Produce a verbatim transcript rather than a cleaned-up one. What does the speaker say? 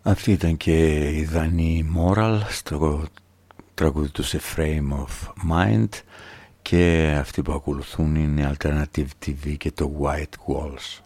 Αυτή ήταν και η Δανή Moral στο τραγούδι του A Frame of Mind, και αυτοί που ακολουθούν είναι Alternative τι βι και το White Walls.